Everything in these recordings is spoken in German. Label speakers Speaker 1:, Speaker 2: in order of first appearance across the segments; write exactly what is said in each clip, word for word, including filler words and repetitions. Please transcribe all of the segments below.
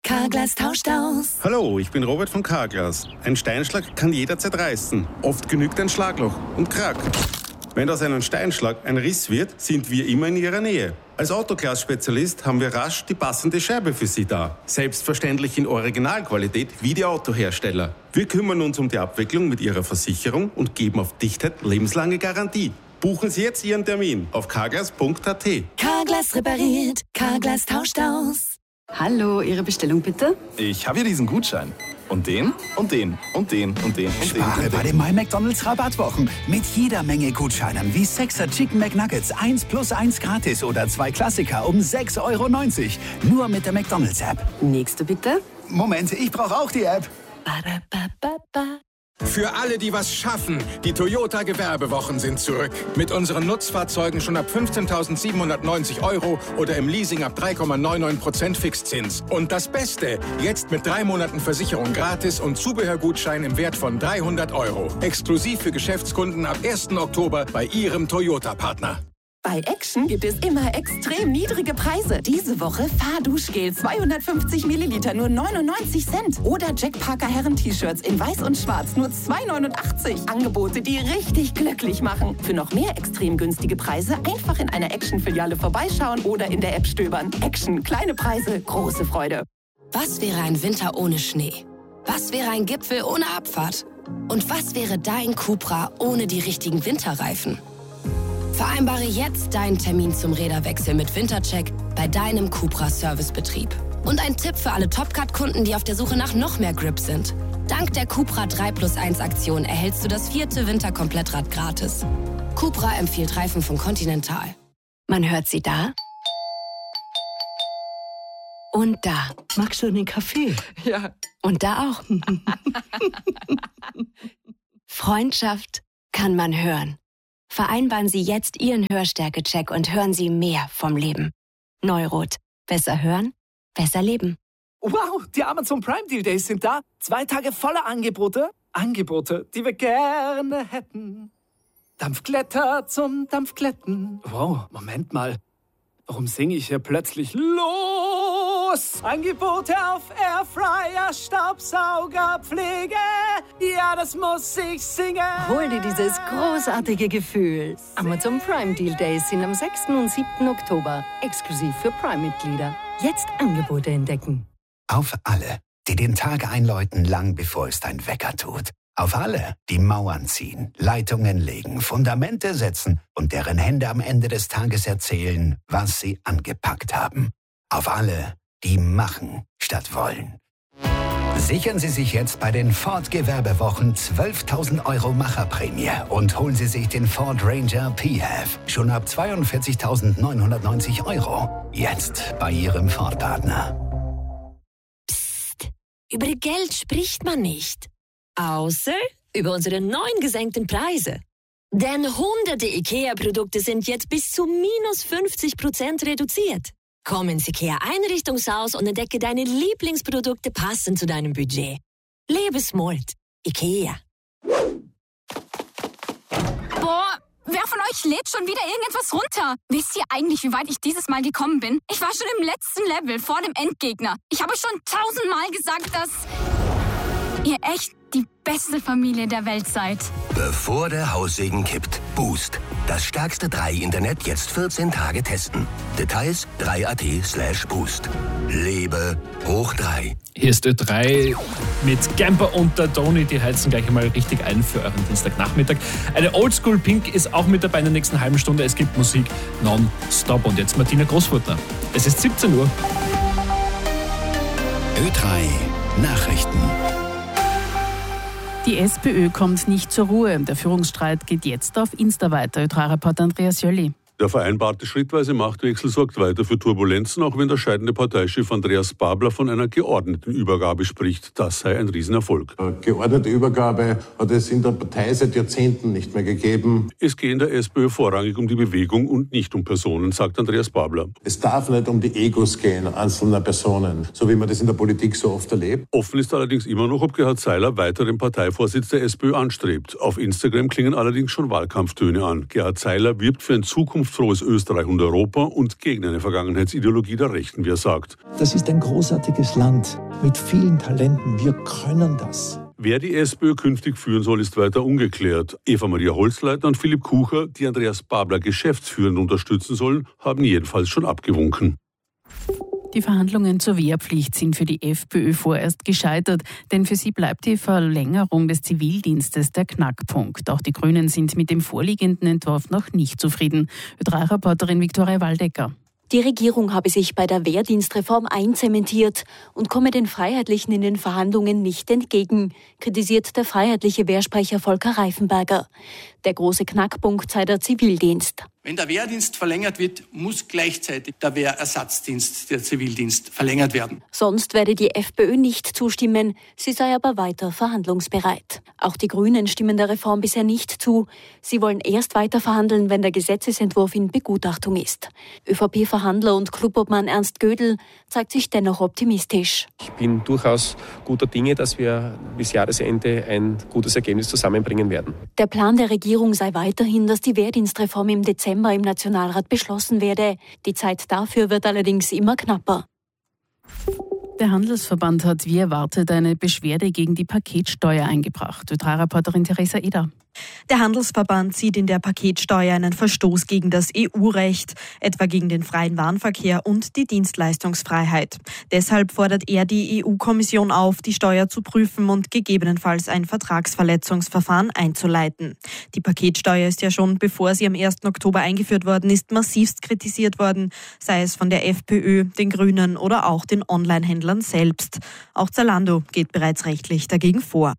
Speaker 1: Carglass tauscht aus.
Speaker 2: Hallo, ich bin Robert von Carglass. Ein Steinschlag kann jederzeit reißen. Oft genügt ein Schlagloch und krack. Wenn aus einem Steinschlag ein Riss wird, sind wir immer in Ihrer Nähe. Als Autoglas-Spezialist haben wir rasch die passende Scheibe für Sie da. Selbstverständlich in Originalqualität wie die Autohersteller. Wir kümmern uns um die Abwicklung mit Ihrer Versicherung und geben auf Dichtheit lebenslange Garantie. Buchen Sie jetzt Ihren Termin auf carglass punkt a t.
Speaker 1: Carglass repariert, Carglass tauscht aus.
Speaker 3: Hallo, Ihre Bestellung bitte?
Speaker 4: Ich habe hier diesen Gutschein. Und den, und den, und den, und den, und den.
Speaker 5: Spare
Speaker 4: und
Speaker 5: bei den My McDonald's Rabattwochen. Mit jeder Menge Gutscheinen wie Sechser Chicken McNuggets eins plus eins gratis oder zwei Klassiker um sechs Euro neunzig. Nur mit der McDonald's App.
Speaker 3: Nächste bitte.
Speaker 5: Moment, ich brauche auch die App.
Speaker 1: Ba-da-ba-ba-ba.
Speaker 6: Für alle, die was schaffen, die Toyota Gewerbewochen sind zurück. Mit unseren Nutzfahrzeugen schon ab fünfzehntausendsiebenhundertneunzig Euro oder im Leasing ab drei Komma neunundneunzig Prozent Fixzins. Und das Beste, jetzt mit drei Monaten Versicherung gratis und Zubehörgutschein im Wert von dreihundert Euro. Exklusiv für Geschäftskunden ab ersten Oktober bei Ihrem Toyota-Partner.
Speaker 7: Bei Action gibt es immer extrem niedrige Preise. Diese Woche Fahrduschgel zweihundertfünfzig Milliliter nur neunundneunzig Cent. Oder Jack Parker Herren-T-Shirts in weiß und schwarz nur zwei neunundachtzig. Angebote, die richtig glücklich machen. Für noch mehr extrem günstige Preise einfach in einer Action-Filiale vorbeischauen oder in der App stöbern. Action, kleine Preise, große Freude.
Speaker 8: Was wäre ein Winter ohne Schnee? Was wäre ein Gipfel ohne Abfahrt? Und was wäre dein Cupra ohne die richtigen Winterreifen? Vereinbare jetzt deinen Termin zum Räderwechsel mit Wintercheck bei deinem Cupra-Servicebetrieb. Und ein Tipp für alle Topcat-Kunden, die auf der Suche nach noch mehr Grip sind. Dank der Cupra drei plus eins Aktion erhältst du das vierte Winterkomplettrad gratis. Cupra empfiehlt Reifen von Continental.
Speaker 1: Man hört sie da und da. Magst du einen Kaffee?
Speaker 3: Ja.
Speaker 1: Und da auch. Freundschaft kann man hören. Vereinbaren Sie jetzt Ihren Hörstärke-Check und hören Sie mehr vom Leben. Neurot. Besser hören, besser leben.
Speaker 9: Wow, die Amazon Prime Deal Days sind da. Zwei Tage voller Angebote. Angebote, die wir gerne hätten. Dampfglätter zum Dampfglätten. Wow, Moment mal. Warum singe ich hier plötzlich los? Angebote auf Airfryer, Staubsauger, Pflege. Ja, das muss ich singen.
Speaker 10: Hol dir dieses großartige Gefühl. Amazon Prime Deal Days sind am sechsten und siebten Oktober. Exklusiv für Prime-Mitglieder. Jetzt Angebote entdecken.
Speaker 5: Auf alle, die den Tag einläuten, lang bevor es dein Wecker tut. Auf alle, die Mauern ziehen, Leitungen legen, Fundamente setzen und deren Hände am Ende des Tages erzählen, was sie angepackt haben. Auf alle, die machen statt wollen. Sichern Sie sich jetzt bei den Ford Gewerbewochen zwölftausend Euro Macherprämie und holen Sie sich den Ford Ranger P H E V schon ab zweiundvierzigtausendneunhundertneunzig Euro. Jetzt bei Ihrem Ford-Partner.
Speaker 11: Psst, über Geld spricht man nicht. Außer über unsere neuen gesenkten Preise. Denn hunderte IKEA-Produkte sind jetzt bis zu minus fünfzig Prozent reduziert. Komm ins IKEA-Einrichtungshaus und entdecke deine Lieblingsprodukte passend zu deinem Budget. Lebe smart. IKEA.
Speaker 12: Boah, wer von euch lädt schon wieder irgendetwas runter? Wisst ihr eigentlich, wie weit ich dieses Mal gekommen bin? Ich war schon im letzten Level vor dem Endgegner. Ich habe schon tausendmal gesagt, dass ihr echt die beste Familie der Welt seid.
Speaker 13: Bevor der Haussegen kippt. Boost. Das stärkste drei Internet jetzt vierzehn Tage testen. Details drei punkt at slash boost. Lebe hoch drei.
Speaker 14: Hier ist Ö drei mit Gamper und der Toni. Die heizen gleich einmal richtig ein für euren Dienstagnachmittag. Eine Oldschool Pink ist auch mit dabei in der nächsten halben Stunde. Es gibt Musik non-stop. Und jetzt Martina Großfurtner. Es ist siebzehn Uhr.
Speaker 5: Ö drei Nachrichten.
Speaker 15: Die SPÖ kommt nicht zur Ruhe. Der Führungsstreit geht jetzt auf Insta weiter. Ö drei-Reporter Andreas Jölli.
Speaker 16: Der vereinbarte schrittweise Machtwechsel sorgt weiter für Turbulenzen, auch wenn der scheidende Parteichef Andreas Babler von einer geordneten Übergabe spricht. Das sei ein Riesenerfolg.
Speaker 17: Geordnete Übergabe hat es in der Partei seit Jahrzehnten nicht mehr gegeben.
Speaker 16: Es gehe in der SPÖ vorrangig um die Bewegung und nicht um Personen, sagt Andreas Babler.
Speaker 17: Es darf nicht um die Egos gehen einzelner Personen, so wie man das in der Politik so oft erlebt.
Speaker 16: Offen ist allerdings immer noch, ob Gerhard Seiler weiter den Parteivorsitz der SPÖ anstrebt. Auf Instagram klingen allerdings schon Wahlkampftöne an. Gerhard Seiler wirbt für ein Zukunft zukunftsfrohes Österreich und Europa und gegen eine Vergangenheitsideologie der Rechten, wie er sagt.
Speaker 18: Das ist ein großartiges Land mit vielen Talenten. Wir können das.
Speaker 16: Wer die SPÖ künftig führen soll, ist weiter ungeklärt. Eva-Maria Holzleitner und Philipp Kucher, die Andreas Babler geschäftsführend unterstützen sollen, haben jedenfalls schon abgewunken.
Speaker 15: Die Verhandlungen zur Wehrpflicht sind für die FPÖ vorerst gescheitert, denn für sie bleibt die Verlängerung des Zivildienstes der Knackpunkt. Auch die Grünen sind mit dem vorliegenden Entwurf noch nicht zufrieden. Ö drei-Reporterin Viktoria Waldecker.
Speaker 19: Die Regierung habe sich bei der Wehrdienstreform einzementiert und komme den Freiheitlichen in den Verhandlungen nicht entgegen, kritisiert der freiheitliche Wehrsprecher Volker Reifenberger. Der große Knackpunkt sei der Zivildienst.
Speaker 20: Wenn der Wehrdienst verlängert wird, muss gleichzeitig der Wehrersatzdienst, der Zivildienst, verlängert werden.
Speaker 19: Sonst werde die FPÖ nicht zustimmen, sie sei aber weiter verhandlungsbereit. Auch die Grünen stimmen der Reform bisher nicht zu. Sie wollen erst weiter verhandeln, wenn der Gesetzesentwurf in Begutachtung ist. ÖVP-Verhandler und Clubobmann Ernst Gödel zeigt sich dennoch optimistisch.
Speaker 21: Ich bin durchaus guter Dinge, dass wir bis Jahresende ein gutes Ergebnis zusammenbringen werden.
Speaker 19: Der Plan der Regierung sei weiterhin, dass die Wehrdienstreform im Dezember im Nationalrat beschlossen werde. Die Zeit dafür wird allerdings immer knapper.
Speaker 15: Der Handelsverband hat wie erwartet eine Beschwerde gegen die Paketsteuer eingebracht. Ö drei-Reporterin Theresa Eder.
Speaker 22: Der Handelsverband sieht in der Paketsteuer einen Verstoß gegen das E U-Recht, etwa gegen den freien Warenverkehr und die Dienstleistungsfreiheit. Deshalb fordert er die E U-Kommission auf, die Steuer zu prüfen und gegebenenfalls ein Vertragsverletzungsverfahren einzuleiten. Die Paketsteuer ist ja schon, bevor sie am ersten Oktober eingeführt worden ist, massivst kritisiert worden, sei es von der FPÖ, den Grünen oder auch den Onlinehändlern selbst. Auch Zalando geht bereits rechtlich dagegen vor.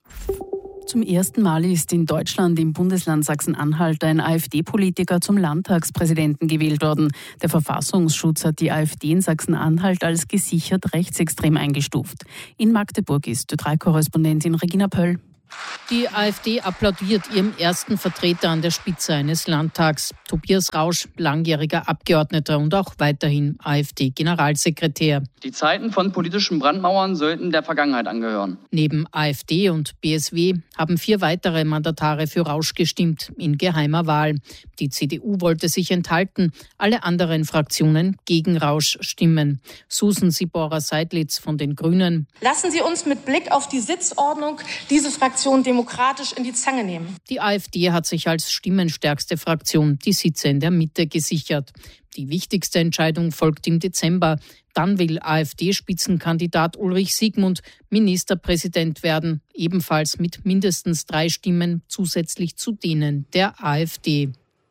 Speaker 15: Zum ersten Mal ist in Deutschland im Bundesland Sachsen-Anhalt ein AfD-Politiker zum Landtagspräsidenten gewählt worden. Der Verfassungsschutz hat die AfD in Sachsen-Anhalt als gesichert rechtsextrem eingestuft. In Magdeburg ist Ö drei-Korrespondentin Regina Pöll.
Speaker 23: Die AfD applaudiert ihrem ersten Vertreter an der Spitze eines Landtags. Tobias Rausch, langjähriger Abgeordneter und auch weiterhin AfD-Generalsekretär.
Speaker 24: Die Zeiten von politischen Brandmauern sollten der Vergangenheit angehören.
Speaker 23: Neben AfD und B S W haben vier weitere Mandatare für Rausch gestimmt, in geheimer Wahl. Die C D U wollte sich enthalten, alle anderen Fraktionen gegen Rausch stimmen. Susan Sibora-Seidlitz von den Grünen.
Speaker 25: Lassen Sie uns mit Blick auf die Sitzordnung diese Fraktion demokratisch in die Zange nehmen.
Speaker 23: Die AfD hat sich als stimmenstärkste Fraktion die Sitze in der Mitte gesichert. Die wichtigste Entscheidung folgt im Dezember. Dann will AfD-Spitzenkandidat Ulrich Siegmund Ministerpräsident werden, ebenfalls mit mindestens drei Stimmen zusätzlich zu denen der AfD.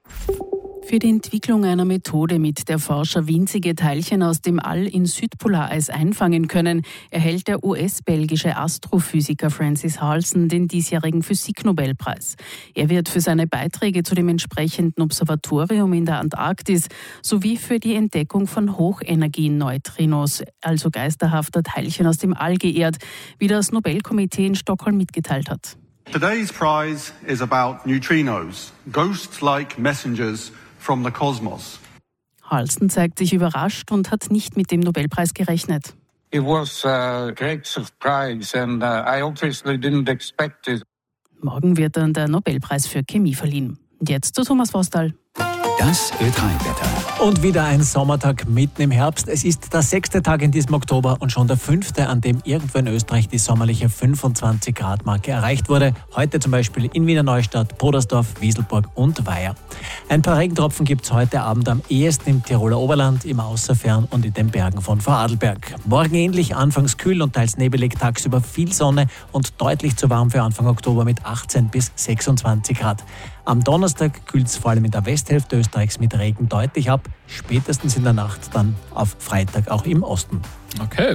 Speaker 15: Für die Entwicklung einer Methode, mit der Forscher winzige Teilchen aus dem All in Südpolareis einfangen können, erhält der U S-belgische Astrophysiker Francis Halson den diesjährigen Physiknobelpreis. Er wird für seine Beiträge zu dem entsprechenden Observatorium in der Antarktis sowie für die Entdeckung von Hochenergieneutrinos, also geisterhafter Teilchen aus dem All, geehrt, wie das Nobelkomitee in Stockholm mitgeteilt hat.
Speaker 26: Today's prize is about neutrinos, ghost-like messengers from the cosmos.
Speaker 15: Halson zeigt sich überrascht und hat nicht mit dem Nobelpreis gerechnet.
Speaker 27: It was a great surprise and uh, I obviously didn't expect it.
Speaker 15: Morgen wird dann der Nobelpreis für Chemie verliehen. Und jetzt zu Thomas Vostal.
Speaker 5: Das Ö drei-Wetter.
Speaker 28: Und wieder ein Sommertag mitten im Herbst. Es ist der sechste Tag in diesem Oktober und schon der fünfte, an dem irgendwo in Österreich die sommerliche fünfundzwanzig Grad Marke erreicht wurde. Heute zum Beispiel in Wiener Neustadt, Podersdorf, Wieselburg und Weiher. Ein paar Regentropfen gibt es heute Abend am ehesten im Tiroler Oberland, im Außerfern und in den Bergen von Vorarlberg. Morgen ähnlich, anfangs kühl und teils nebelig, tagsüber viel Sonne und deutlich zu warm für Anfang Oktober mit achtzehn bis sechsundzwanzig Grad. Am Donnerstag kühlt es vor allem in der Westhälfte Österreichs mit Regen deutlich ab, spätestens in der Nacht dann auf Freitag auch im Osten.
Speaker 14: Okay.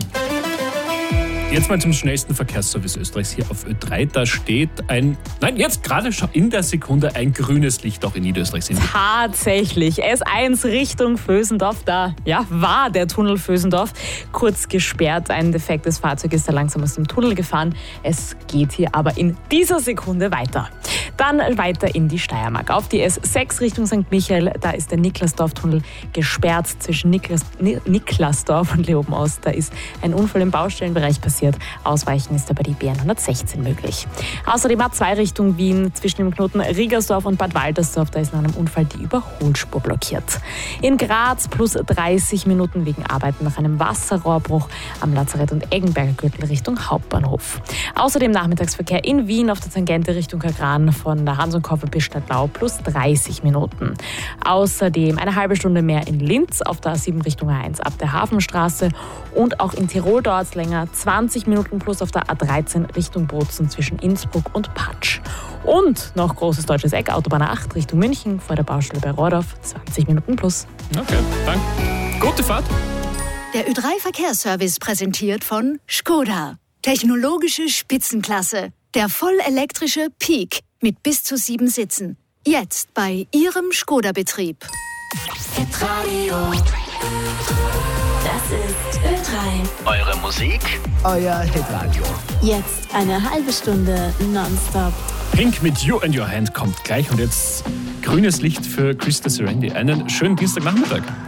Speaker 14: Jetzt mal zum schnellsten Verkehrsservice Österreichs hier auf Ö drei. Da steht ein, nein, jetzt gerade schon in der Sekunde ein grünes Licht auch in Niederösterreich.
Speaker 29: Tatsächlich. S eins Richtung Vösendorf. Da ja, war der Tunnel Vösendorf kurz gesperrt. Ein defektes Fahrzeug ist da langsam aus dem Tunnel gefahren. Es geht hier aber in dieser Sekunde weiter. Dann weiter in die Steiermark. Auf die S sechs Richtung Sankt Michael, da ist der Niklasdorf-Tunnel gesperrt zwischen Niklas, Niklasdorf und Leoben-Ost. Da ist ein Unfall im Baustellenbereich passiert. Ausweichen ist aber die B N hundertsechzehn möglich. Außerdem A zwei Richtung Wien zwischen dem Knoten Riegersdorf und Bad Waltersdorf. Da ist nach einem Unfall die Überholspur blockiert. In Graz plus dreißig Minuten wegen Arbeiten nach einem Wasserrohrbruch am Lazarett und Eggenberger Gürtel Richtung Hauptbahnhof. Außerdem Nachmittagsverkehr in Wien auf der Tangente Richtung Kagran von der Hans-und-Koffer bis Stadtlau plus dreißig Minuten. Außerdem eine halbe Stunde mehr in Linz auf der A sieben Richtung A eins ab der Hafenstraße und auch in Tirol dauert es länger, zwanzig Minuten plus auf der A dreizehn Richtung Bozen zwischen Innsbruck und Patsch. Und noch großes deutsches Eck, Autobahn A acht Richtung München vor der Baustelle bei Rohrdorf, zwanzig Minuten plus.
Speaker 14: Okay, danke. Gute Fahrt.
Speaker 1: Der Ö drei Verkehrsservice präsentiert von Skoda. Technologische Spitzenklasse. Der vollelektrische Peak mit bis zu sieben Sitzen. Jetzt bei Ihrem Skoda-Betrieb.
Speaker 2: Hitradio. Das ist Ö drei.
Speaker 5: Eure Musik, euer Hitradio.
Speaker 2: Jetzt eine halbe Stunde nonstop.
Speaker 14: Pink mit You and Your Hand kommt gleich und jetzt grünes Licht für Krista Serendi. Einen schönen Dienstagnachmittag.